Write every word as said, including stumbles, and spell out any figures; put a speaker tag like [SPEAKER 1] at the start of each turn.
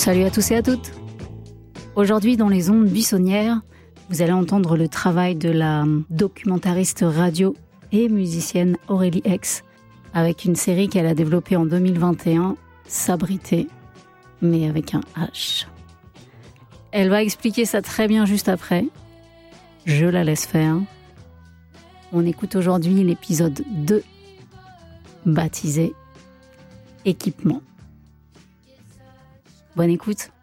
[SPEAKER 1] Salut à tous et à toutes. Aujourd'hui, dans les ondes buissonnières, vous allez entendre le travail de la documentariste radio et musicienne Aurélie Hex, avec une série qu'elle a développée en deux mille vingt et un, S'abriter, mais avec un H. Elle va expliquer ça très bien juste après. Je la laisse faire. On écoute aujourd'hui l'épisode deux, baptisé Équipement. Bonne écoute.